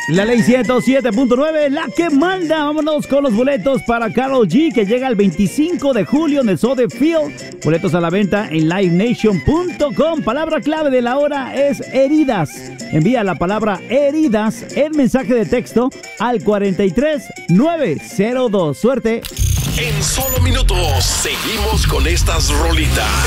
La ley 107.9, la que manda. Vámonos con los boletos para Karol G, que llega el 25 de julio en el Soldier Field. Boletos a la venta en livenation.com. Palabra clave de la hora es heridas. Envía la palabra heridas en mensaje de texto al 43902. Suerte. En solo minutos seguimos con estas rolitas.